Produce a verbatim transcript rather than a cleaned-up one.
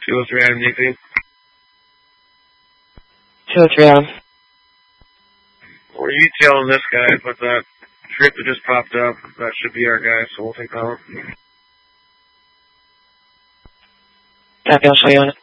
two oh three, Adam Newfield. two oh three, Adam. We're detailing this guy, but that trip that just popped up, that should be our guy, so we'll take that one. Copy, I'll show you on it.